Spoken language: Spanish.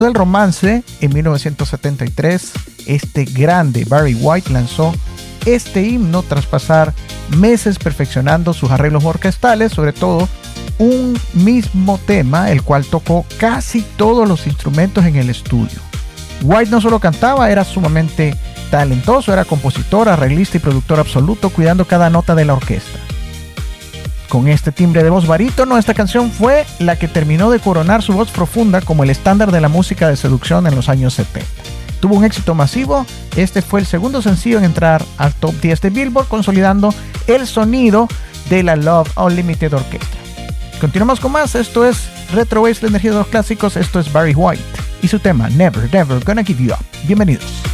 del romance, en 1973, este grande Barry White lanzó este himno tras pasar meses perfeccionando sus arreglos orquestales, sobre todo un mismo tema, el cual tocó casi todos los instrumentos en el estudio. White no solo cantaba, era sumamente talentoso, era compositor, arreglista y productor absoluto, cuidando cada nota de la orquesta. Con este timbre de voz barítono, esta canción fue la que terminó de coronar su voz profunda como el estándar de la música de seducción en los años 70. Tuvo un éxito masivo, este fue el segundo sencillo en entrar al top 10 de Billboard, consolidando el sonido de la Love Unlimited Orchestra. Continuamos con más, esto es Retro Waves, la energía de los clásicos, esto es Barry White y su tema Never, Never Gonna Give You Up. Bienvenidos.